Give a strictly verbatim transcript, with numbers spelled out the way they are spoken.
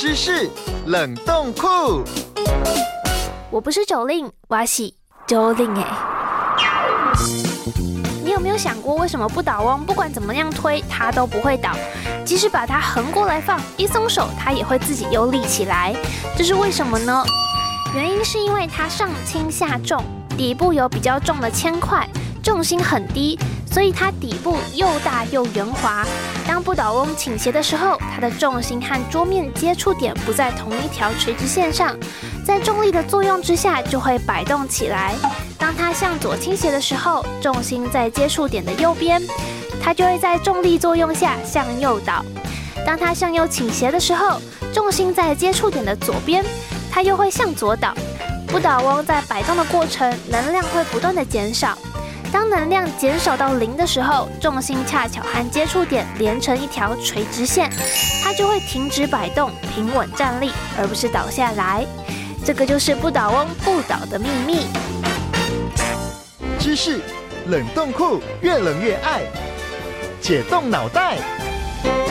知识冷冻库。 我不是九令，我是九令哎。你有没有想过，为什么不倒翁不管怎么样推，它都不会倒？即使把它横过来放，一松手，它也会自己又立起来。这是为什么呢？原因是因为它上轻下重，底部有比较重的铅块，重心很低，所以它底部又大又圆滑。当不倒翁倾斜的时候，它的重心和桌面接触点不在同一条垂直线上，在重力的作用之下就会摆动起来。当它向左倾斜的时候，重心在接触点的右边，它就会在重力作用下向右倒。当它向右倾斜的时候，重心在接触点的左边，它又会向左倒。不倒翁在摆动的过程，能量会不断的减少。当能量减少到零的时候，重心恰巧和接触点连成一条垂直线，它就会停止摆动，平稳站立，而不是倒下来。这个就是不倒翁不倒的秘密。 知识冷冻库，越冷越爱，解冻脑袋。